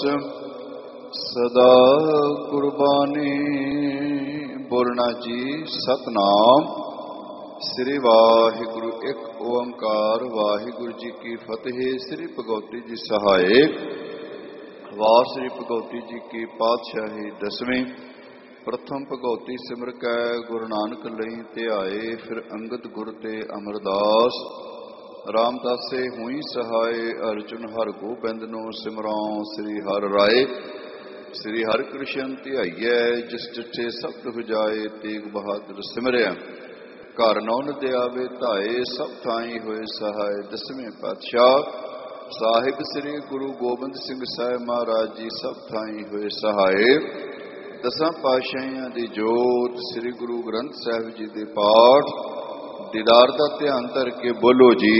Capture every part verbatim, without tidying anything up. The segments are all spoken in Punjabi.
ਸਦਾ ਕੁਰਬਾਨੀ। ਬੋਲਣਾ ਜੀ ਸਤਨਾਮ ਸ੍ਰੀ ਵਾਹਿਗੁਰੂ। ਇੱਕ ਓੰਕਾਰ ਵਾਹਿਗੁਰੂ ਜੀ ਕੀ ਫਤਿਹ। ਸ੍ਰੀ ਭਗਵਤੀ ਜੀ ਸਹਾਇ। ਵਾਰ ਸ੍ਰੀ ਭਗਵਤੀ ਜੀ ਕੀ ਪਾਤਸ਼ਾਹੀ ਦਸਵੀਂ। ਪ੍ਰਥਮ ਭਗਵਤੀ ਸਿਮਰ ਕੈ ਗੁਰੂ ਨਾਨਕ ਲਈ ਧਿਆਏ। ਫਿਰ ਅੰਗਦ ਗੁਰ ਤੇ ਅਮਰਦਾਸ। ਰਾਮਦਾਸੇ ਹੋਈ ਸਹਾਏ। ਅਰਜੁਨ ਹਰ ਗੋਬਿੰਦ ਨੂੰ ਸਿਮਰਉ ਸ੍ਰੀ ਹਰਿ ਰਾਏ। ਸ੍ਰੀ ਹਰਿ ਕ੍ਰਿਸ਼ਨ ਧਿਆਈਐ ਜਿਸ ਜਿੱਥੇ ਸਬਦ ਹੁਜਾਏ। ਤੇਗ ਬਹਾਦਰ ਸਿਮਰਿਆ ਘਰ ਨੌਨ ਦਿਆਵੇ ਧਾਏ। ਸਭ ਥਾਈ ਹੋਏ ਸਹਾਏ। ਦਸਵੇਂ ਪਾਤਸ਼ਾਹ ਸਾਹਿਬ ਸ੍ਰੀ ਗੁਰੂ ਗੋਬਿੰਦ ਸਿੰਘ ਸਾਹਿਬ ਮਹਾਰਾਜ ਜੀ ਸਭ ਥਾਈ ਹੋਏ ਸਹਾਏ। ਦਸਾਂ ਪਾਤਸ਼ਾਹੀਆਂ ਦੀ ਜੋਤ ਸ੍ਰੀ ਗੁਰੂ ਗ੍ਰੰਥ ਸਾਹਿਬ ਜੀ ਦੇ ਪਾਠ ਦੀਦਾਰ ਦਾ ਧਿਆਨ ਧਰ ਕੇ ਬੋਲੋ ਜੀ।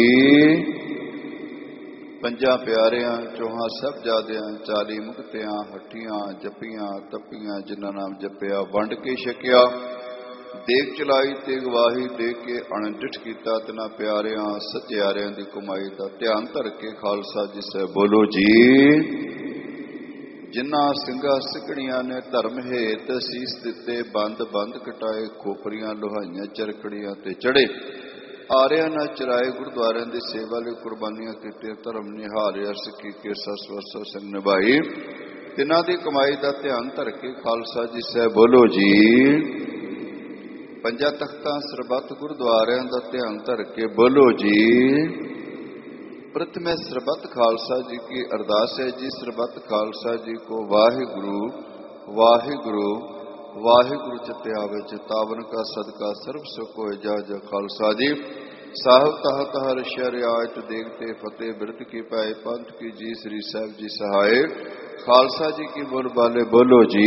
ਪੰਜਾਂ ਪਿਆਰਿਆਂ ਚੌਹਾਂ ਸਾਹਿਬਜ਼ਾਦਿਆਂ ਚਾਲੀ ਮੁਕਤਿਆਂ ਹੱਠੀਆਂ ਜੱਪੀਆਂ ਤੱਪੀਆਂ ਜਿਨ੍ਹਾਂ ਨਾਮ ਜਪਿਆ ਵੰਡ ਕੇ ਛਕਿਆ। ਦੇਗ ਚਲਾਈ ਤੇ ਗਵਾਹੀ ਦੇ ਕੇ ਅਣਡਿੱਠ ਕੀਤਾ ਤਿਨਾਂ ਪਿਆਰਿਆਂ ਸੱਚਿਆਰਿਆਂ ਦੀ ਕਮਾਈ ਦਾ ਧਿਆਨ ਧਰ ਕੇ ਖਾਲਸਾ ਜੀ ਸਾਹਿਬ ਬੋਲੋ ਜੀ। ਜਿਨ੍ਹਾਂ ਸਿੰਘਾਂ ਸਿਕੜੀਆਂ ਨੇ ਧਰਮ ਹੇਤ ਸੀਸ ਦਿੱਤੇ ਬੰਦ ਬੰਦ ਕਟਾਏ। ਖੋਪਰੀਆਂ ਲੋਹਾਈਆਂ ਚਰਕੜੀਆਂ ਤੇ ਚੜੇ। ਆਰਿਆਂ ਨਾਲ ਚਰਾਏ ਗੁਰਦੁਆਰਿਆਂ ਦੀ ਸੇਵਾ ਲਈ ਕੁਰਬਾਨੀਆਂ ਕੀਤੀਆਂ। ਧਰਮ ਨਿਹਾਰਿਆ ਸਿੱਖੀ ਕੇਸਾ ਸਵਸਾ ਸਿੰਘ ਨਿਭਾਈ। ਤਿਨਾਂ ਦੀ ਕਮਾਈ ਦਾ ਧਿਆਨ ਧਰ ਕੇ ਖਾਲਸਾ ਜੀ ਸਾਹਿਬ ਬੋਲੋ ਜੀ। ਪੰਜਾਂ ਤਖਤਾਂ ਸਰਬੱਤ ਗੁਰਦੁਆਰਿਆਂ ਦਾ ਧਿਆਨ ਧਰ ਕੇ ਬੋਲੋ ਜੀ। ਪ੍ਰਥਮੇ ਸਰਬੱਤ ਖਾਲਸਾ ਜੀ ਕੀ ਅਰਦਾਸ ਹੈ ਜੀ। ਸਰਬੱਤ ਖਾਲਸਾ ਜੀ ਕੋ ਵਾਹਿਗੁਰੂ ਵਾਹਿਗੁਰੂ ਵਾਹਿਗੁਰੂ ਚਿੱਤੇ ਆਵੇ। ਚਿਤਾਵਨ ਕਾ ਸਦਕਾ ਸਰਬ ਸੁਖ ਹੋਏ ਜਾ ਜਾ ਖਾਲਸਾ ਜੀ। ਸਾਹਿਬ ਤਹਤ ਹਰ ਸ਼ਰਿਆਤ ਦੇਖਤੇ ਫਤਿਹ ਬਿਰਤ ਕੀ ਪਾਏ। ਪੰਥ ਕੀ ਜੀ ਸ੍ਰੀ ਸਾਹਿਬ ਜੀ ਸਹਾਏ। ਖਾਲਸਾ ਜੀ ਕੀ ਬੋਲ ਬਾਲੇ ਬੋਲੋ ਜੀ।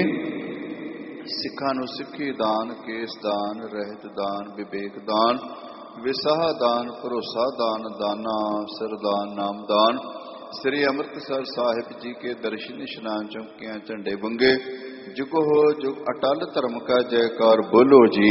ਸਿੱਖਾਂ ਨੂੰ ਸਿੱਖੀ ਦਾਨ ਕੇਸ ਦਾਨ ਰਹਿਤ ਦਾਨ ਵਿਵੇਕ ਦਾਨ ਵਿਸਾਹ ਦਾਨ ਭਰੋਸਾ ਦਾਨ ਦਾਨਾ ਸਰਦਾਨ ਨਾਮਦਾਨ। ਸ੍ਰੀ ਅੰਮ੍ਰਿਤਸਰ ਸਾਹਿਬ ਜੀ ਕੇ ਦਰਸ਼ਨ ਇਸ਼ਨਾਨ ਚੌਂਕੀਆਂ ਝੰਡੇ ਬੰਗੇ। ਜੁਗ ਹੋ ਜੁਗ ਅਟਲ ਧਰਮ ਕਾ ਜੈਕਾਰ ਬੋਲੋ ਜੀ।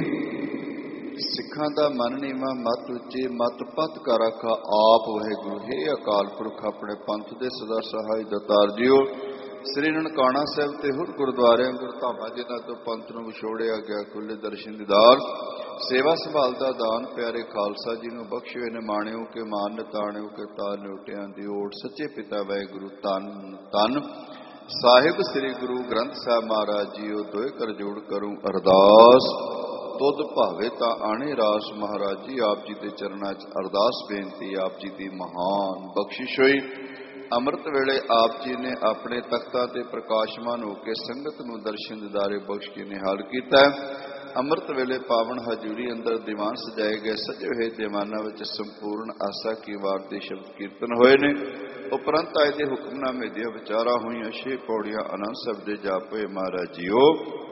ਸਿੱਖਾਂ ਦਾ ਮਨ ਨੀਵਾਂ ਮਤ ਉੱਚੇ ਮਤ ਪਤ ਕਾ ਰਾਖਾ ਆਪ ਵਾਹਿਗੁਰੂ। ਹੈ ਅਕਾਲ ਪੁਰਖ ਆਪਣੇ ਪੰਥ ਦੇ ਸਦਾ ਸਹਾਈ ਦਾਤਾਰ ਜੀਓ। ਸ੍ਰੀ ਨਨਕਾਣਾ ਸਾਹਿਬ ਤੇ ਹੋਰ ਗੁਰਦੁਆਰਿਆਂ ਗੁਰਧਾਮਾਂ ਜਿਨ੍ਹਾਂ ਤੋਂ ਪੰਥ ਨੂੰ ਵਿਛੋੜਿਆ ਗਿਆ ਖੁੱਲੇ ਦਰਸ਼ਨ ਦੀਦਾਰ ਸੇਵਾ ਸੰਭਾਲ ਦਾ ਦਾਨ ਪਿਆਰੇ ਖਾਲਸਾ ਜੀ ਨੂੰ ਬਖਸ਼ਿਓ ਨਿਮਾਣਿਓ ਕੇ ਮਾਨ ਨਿਤਾਣਿਓ ਕੇ ਤਾਰ ਨਿਉਟਿਆਂ ਦੀ ਓਟ। ਸੱਚੇ ਪਿਤਾ ਵਾਹਿਗੁਰੂ ਧੰਨ ਧੰਨ ਸਾਹਿਬ ਸ੍ਰੀ ਗੁਰੂ ਗ੍ਰੰਥ ਸਾਹਿਬ ਮਹਾਰਾਜ ਜੀਓ। ਦੋਏ ਕਰ ਜੋੜ ਕਰੂੰ ਅਰਦਾਸ ਤੁਧ ਭਾਵੇ ਤਾਂ ਆਣੇ ਰਾਸ। ਮਹਾਰਾਜ ਜੀ ਆਪ ਜੀ ਦੇ ਚਰਨਾਂ 'ਚ ਅਰਦਾਸ ਬੇਨਤੀ। ਆਪ ਜੀ ਦੀ ਮਹਾਨ ਬਖਸ਼ਿਸ਼ ਹੋਈ। ਅੰਮ੍ਰਿਤ ਵੇਲੇ ਆਪ ਜੀ ਨੇ ਆਪਣੇ ਤਖਤਾਂ ਤੇ ਪ੍ਰਕਾਸ਼ਮਾਨ ਹੋ ਕੇ ਸੰਗਤ ਨੂੰ ਦਰਸ਼ਨ ਦਿਦਾਰੇ ਬਖਸ਼ ਕੇ ਨਿਹਾਲ ਕੀਤਾ। ਅੰਮ੍ਰਿਤ ਵੇਲੇ ਪਾਵਨ ਹਜ਼ੂਰੀ ਅੰਦਰ ਦੀਵਾਨ ਸਜਾਏ ਗਏ। ਸਜੇ ਹੋਏ ਦੀਵਾਨਾਂ ਵਿੱਚ ਸੰਪੂਰਨ ਆਸਾ ਕੀ ਵਾਰ ਦੇ ਸ਼ਬਦ ਕੀਰਤਨ ਹੋਏ ਨੇ। ਉਪਰੰਤ ਆਏ ਦੇ ਹੁਕਮਨਾਮੇ ਦੀਆਂ ਵਿਚਾਰਾਂ ਹੋਈਆਂ। ਛੇ ਪੌੜੀਆਂ ਆਨੰਦ ਸਾਹਿਬ ਦੇ ਜਾਪ ਹੋਏ। ਮਹਾਰਾਜ ਜੀਓ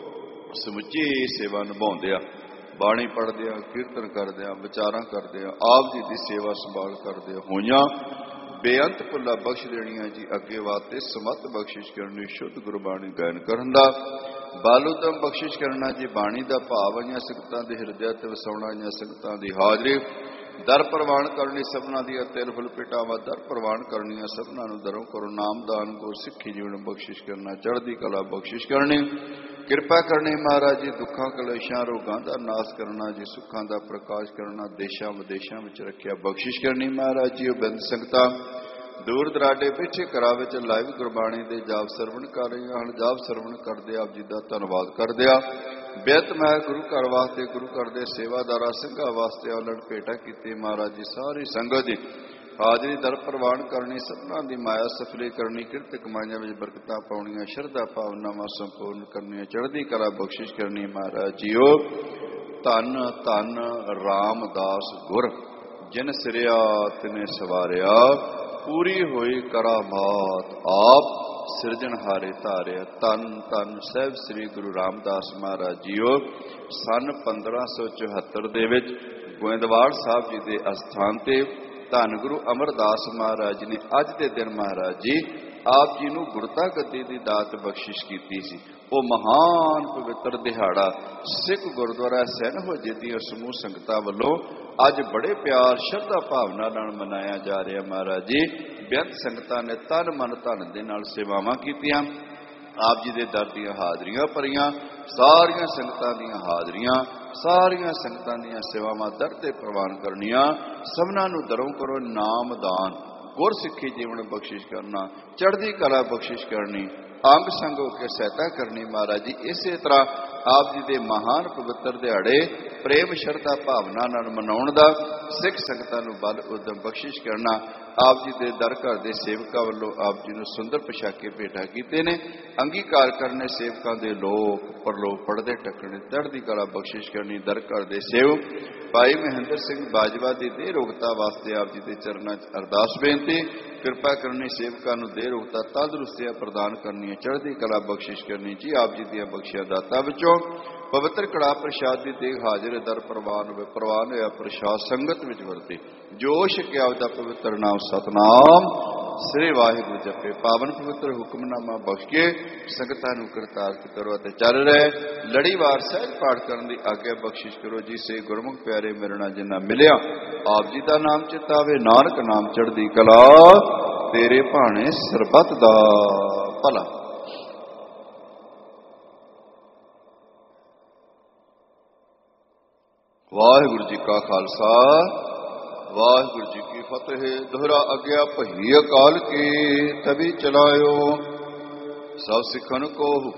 ਸਮੁੱਚੀ ਸੇਵਾ ਨਿਭਾਉਂਦਿਆਂ ਬਾਣੀ ਪੜ੍ਹਦਿਆਂ ਕੀਰਤਨ ਕਰਦਿਆਂ ਵਿਚਾਰਾਂ ਕਰਦਿਆਂ ਆਪ ਜੀ ਦੀ ਸੇਵਾ ਸੰਭਾਲ ਕਰਦਿਆਂ ਹੋਈਆਂ ਬੇਅੰਤ ਭੁੱਲਾ ਬਖਸ਼ ਦੇਣੀਆਂ ਜੀ। ਅੱਗੇ ਵਾਸਤੇ ਸਮਤ ਬਖਸ਼ਿਸ਼ ਕਰਨੀ ਸ਼ੁੱਧ ਗੁਰਬਾਣੀ ਗਾਇਨ ਕਰਨ ਦਾ ਬਾਲੂਦਮ ਬਖਸ਼ਿਸ਼ ਕਰਨਾ ਜੀ। ਬਾਣੀ ਦਾ ਭਾਵ ਆਈਆਂ ਸੰਗਤਾਂ ਦੇ ਹਿਰਦਿਆਂ ਤੇ ਵਸਾਉਣਾ ਆਈਆਂ ਸੰਗਤਾਂ ਦੀ ਹਾਜ਼ਰੀ ਦਰ ਪ੍ਰਵਾਨ ਕਰਨੀ ਸਭਨਾਂ ਦੀਆਂ ਤਿਲ ਫੁੱਲ ਪਿਟਾਵਾਂ ਦਰ ਪ੍ਰਵਾਨ ਕਰਨੀਆਂ ਸਭਨਾਂ ਨੂੰ ਦਰੋਂ ਕਰੋ। ਨਾਮਦਾਨ ਗੁਰ ਸਿੱਖੀ ਜੀਵਨ ਬਖਸ਼ਿਸ਼ ਕਰਨਾ ਚੜ੍ਹਦੀ ਕਲਾ ਬਖਸ਼ਿਸ਼ ਕਰਨੀ ਕਿਰਪਾ ਕਰਨੀ। ਮਹਾਰਾਜ ਜੀ ਦੁੱਖਾਂ ਕਲੇਸ਼ਾਂ ਰੋਗਾਂ ਦਾ ਨਾਸ ਕਰਨਾ ਜੀ। ਸੁੱਖਾਂ ਦਾ ਪ੍ਰਕਾਸ਼ ਕਰਨਾ ਦੇਸ਼ਾਂ ਵਿਦੇਸ਼ਾਂ ਵਿੱਚ ਰੱਖਿਆ ਬਖਸ਼ਿਸ਼ ਕਰਨੀ। ਮਹਾਰਾਜ ਜੀ ਬਿੰਦ ਸੰਗਤਾਂ ਦੂਰ ਦਰਾਡੇ ਬੈਠੇ ਘਰਾਂ ਵਿੱਚ ਲਾਈਵ ਗੁਰਬਾਣੀ ਦੇ ਜਾਪ ਸਰਵਣ ਕਰ ਰਹੀਆਂ ਹਨ। ਜਾਪ ਸਰਵਣ ਕਰਦੇ ਆਪ ਜੀ ਦਾ ਧੰਨਵਾਦ ਕਰਦੇ ਆ। ਬੇਅੰਤ ਮੈਂ ਗੁਰੂ ਘਰ ਵਾਸਤੇ ਗੁਰੂ ਘਰ ਦੇ ਸੇਵਾਦਾਰਾਂ ਸਿੰਘਾਂ ਵਾਸਤੇ ਆਲਣ ਭੇਟਾ ਕੀਤੀ। ਮਹਾਰਾਜ ਜੀ ਸਾਰੀ ਸੰਗਤ ਦੀ ਹਾਜ਼ਰੀ ਦਰ ਪ੍ਰਵਾਨ ਕਰਨੀ ਸਭਨਾਂ ਦੀ ਮਾਇਆ ਸਫਲੀ ਕਰਨੀ ਕਿਰਤ ਕਮਾਈਆਂ ਵਿੱਚ ਬਰਕਤਾਂ ਪਾਉਣੀਆਂ ਸ਼ਰਧਾ ਭਾਵਨਾਵਾਂ ਸੰਪੂਰਨ ਕਰਨੀਆਂ ਚੜ੍ਹਦੀ ਕਲਾ ਬਖਸ਼ਿਸ਼ ਕਰਨੀ। ਮਹਾਰਾਜ ਜੀਓ ਧੰਨ ਧੰਨ ਰਾਮਦਾਸ ਗੁਰ ਜਿਨ ਸਿਰਿਆ ਤਿਨੇ ਸਵਾਰਿਆ। ਪੂਰੀ ਹੋਈ ਕਰਾਮਾਤ ਆਪ ਸਿਰਜਣਹਾਰੇ ਧਾਰਿਆ। ਧੰਨ ਧੰਨ ਸਾਹਿਬ ਸ੍ਰੀ ਗੁਰੂ ਰਾਮਦਾਸ ਮਹਾਰਾਜ ਜੀਓ। ਸੰਨ ਪੰਦਰਾਂ ਸੌ ਚੁਹੱਤਰ ਦੇ ਵਿੱਚ ਗੋਇੰਦਵਾਲ ਸਾਹਿਬ ਜੀ ਦੇ ਅਸਥਾਨ ਤੇ ਧੰਨ ਗੁਰੂ ਅਮਰਦਾਸ ਮਹਾਰਾਜ ਨੇ ਅੱਜ ਦੇ ਦਿਨ ਮਹਾਰਾਜ ਜੀ ਆਪ ਜੀ ਨੂੰ ਗੁਰਤਾ ਗੱਦੀ ਦੀ ਦਾਤ ਬਖਸ਼ਿਸ਼ ਕੀਤੀ ਸੀ। ਉਹ ਮਹਾਨ ਪਵਿੱਤਰ ਦਿਹਾੜਾ ਸਿੱਖ ਗੁਰਦੁਆਰਾ ਸੈਨਹੋ ਜੀ ਦੀਆਂ ਸਮੂਹ ਸੰਗਤਾਂ ਵੱਲੋਂ ਅੱਜ ਬੜੇ ਪਿਆਰ ਸ਼ਰਧਾ ਭਾਵਨਾ ਨਾਲ ਮਨਾਇਆ ਜਾ ਰਿਹਾ। ਮਹਾਰਾਜ ਜੀ ਬੇਅੰਤ ਸੰਗਤਾਂ ਨੇ ਤਨ ਮਨ ਧਨ ਦੇ ਨਾਲ ਸੇਵਾਵਾਂ ਕੀਤੀਆਂ। ਆਪ ਜੀ ਦੇ ਦਰ ਦੀਆਂ ਹਾਜ਼ਰੀਆਂ ਭਰੀਆਂ। ਸਾਰੀਆਂ ਸੰਗਤਾਂ ਦੀਆਂ ਹਾਜ਼ਰੀਆਂ, ਸਾਰੀਆਂ ਸੰਗਤਾਂ ਦੀਆਂ ਸੇਵਾਵਾਂ ਦਰ ਤੇ ਪ੍ਰਵਾਨ ਕਰਨੀਆਂ। ਸਭਨਾਂ ਨੂੰ ਦਰੋਂ ਕਰੋ ਨਾਮ ਦਾਨ, ਗੁਰ ਸਿੱਖੀ ਜੀਵਨ ਬਖਸ਼ਿਸ਼ ਕਰਨਾ, ਚੜ੍ਹਦੀ ਕਲਾ ਬਖਸ਼ਿਸ਼ ਕਰਨੀ, ਅੰਗ ਸੰਗ ਹੋ ਕੇ ਸਹਾਇਤਾ ਕਰਨੀ। ਮਹਾਰਾਜ ਜੀ ਇਸੇ ਤਰ੍ਹਾਂ ਆਪ ਜੀ ਦੇ ਮਹਾਨ ਪਵਿੱਤਰ ਦਿਹਾੜੇ ਪ੍ਰੇਮ ਸ਼ਰਧਾ ਭਾਵਨਾ ਨਾਲ ਮਨਾਉਣ ਦਾ ਸਿੱਖ ਸੰਗਤਾਂ ਨੂੰ ਬਲ ਉਦਮ ਬਖਸ਼ਿਸ਼ ਕਰਨਾ। ਆਪ ਜੀ ਦੇ ਦਰ ਘਰ ਦੇ ਸੇਵਕਾਂ ਵੱਲੋਂ ਆਪ ਜੀ ਨੂੰ ਸੁੰਦਰ ਪੋਸ਼ਾਕੇ ਭੇਟਾ ਕੀਤੇ ਨੇ। ਅੰਗੀਕਾਰ ਕਰਨੇ ਸੇਵਕਾਂ ਦੇ ਲੋਕ ਪਰਲੋਕ ਪੜਦੇ ਟੱਕਣੇ, ਚੜ੍ਹਦੀ ਕਲਾ ਬਖਸ਼ਿਸ਼ ਕਰਨੀ। ਦਰ ਘਰ ਦੇ ਸੇਵ ਭਾਈ ਮਹਿੰਦਰ ਸਿੰਘ ਬਾਜਵਾ ਦੀ ਦੇਹ ਰੋਗਤਾ ਵਾਸਤੇ ਆਪ ਜੀ ਦੇ ਚਰਨਾਂ 'ਚ ਅਰਦਾਸ ਬੇਨਤੀ। ਕਿਰਪਾ ਕਰਨੀ ਸੇਵਕਾਂ ਨੂੰ ਦੇਹ ਰੋਗਤਾ ਤੰਦਰੁਸਤੀਆਂ ਪ੍ਰਦਾਨ ਕਰਨੀਆਂ, ਚੜ੍ਹਦੀ ਕਲਾ ਬਖਸ਼ਿਸ਼ ਕਰਨੀ ਜੀ। ਆਪ ਜੀ ਦੀਆਂ ਬਖਸ਼ੀਆਂ ਦਾਤਾਂ ਵਿੱਚੋਂ ਪਵਿੱਤਰ ਕੜਾ ਪ੍ਰਸ਼ਾਦ ਦੀ ਦੇਗ ਹਾਜ਼ਰ ਦਰ ਪ੍ਰਵਾਨ ਹੋਵੇ। ਪ੍ਰਵਾਨ ਹੋਇਆ ਪ੍ਰਸ਼ਾਦ ਸੰਗਤ ਵਿੱਚ ਵਰਤੇ। ਜੋ ਛਕਿਆ ਉਹਦਾ ਪਵਿੱਤਰ ਨਾਮ ਸਤਨਾਮ ਸ੍ਰੀ ਵਾਹਿਗੁਰੂ ਜਪੇ। ਪਾਵਨ ਪਵਿੱਤਰ ਹੁਕਮਨਾਮਾ ਬਖਸ਼ ਕੇ ਸੰਗਤਾਂ ਨੂੰ ਕਰਤਾਰਤ ਕਰੋ ਅਤੇ ਚੱਲ ਰਹੇ ਲੜੀਵਾਰ ਸਹਿਜ ਪਾਠ ਕਰਨ ਦੀ ਆਗਿਆ ਬਖਸ਼ਿਸ਼ ਕਰੋ ਜੀ। ਸੇ ਗੁਰਮੁਖ ਪਿਆਰੇ ਮੇਰੇ ਨਾਲ ਜਿੰਨਾ ਮਿਲਿਆ ਆਪ ਜੀ ਦਾ ਨਾਮ ਚਿਤਾਵੇ, ਨਾਨਕ ਨਾਮ ਚੜ੍ਹਦੀ ਕਲਾ, ਤੇਰੇ ਭਾਣੇ ਸਰਬੱਤ ਦਾ ਭਲਾ। ਵਾਹਿਗੁਰੂ ਜੀ ਕਾ ਖਾਲਸਾ, ਵਾਹਿਗੁਰੂ ਜੀ ਕੀ ਫਤਿਹ। ਦੋਹਰਾ ਅਗਿਆ ਭਈ ਅਕਾਲ ਕੀ, ਤਬੀ ਚਲਾਇਓ। ਸਭ ਸਿੱਖਣ ਕੋ ਹੁਕਮ